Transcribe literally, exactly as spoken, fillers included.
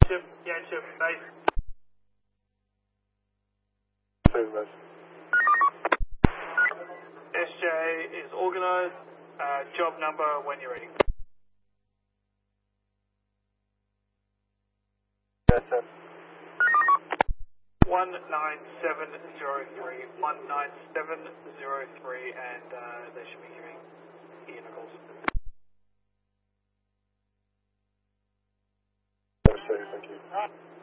Ship, Yanship, base. S J is organised. Uh, job number when you're ready. Yes, sir. one nine seven zero three, one nine seven zero three, and uh, they should be giving Ian a call. Yes, sir, thank you.